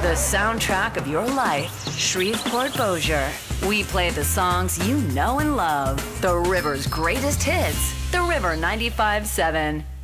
The soundtrack of your life, Shreveport Bossier. We play the songs you know and love. The River's greatest hits. The River 95.7.